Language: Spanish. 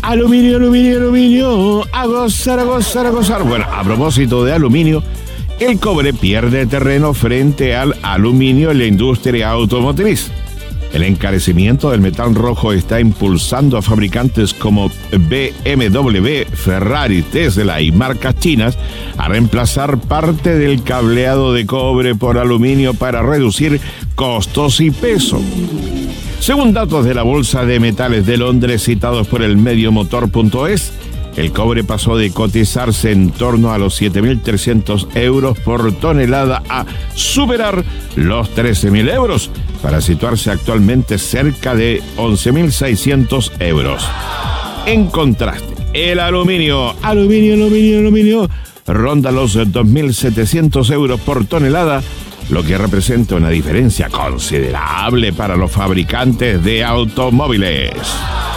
Aluminio, a gozar. Bueno, a propósito de aluminio, el cobre pierde terreno frente al aluminio en la industria automotriz. El encarecimiento del metal rojo está impulsando a fabricantes como BMW, Ferrari, Tesla y marcas chinas a reemplazar parte del cableado de cobre por aluminio para reducir costos y peso. Según datos de la Bolsa de Metales de Londres citados por el medio motor.es, el cobre pasó de cotizarse en torno a los 7.300 euros por tonelada a superar los 13.000 euros, para situarse actualmente cerca de 11.600 euros. En contraste, el aluminio ronda los 2.700 euros por tonelada, lo que representa una diferencia considerable para los fabricantes de automóviles.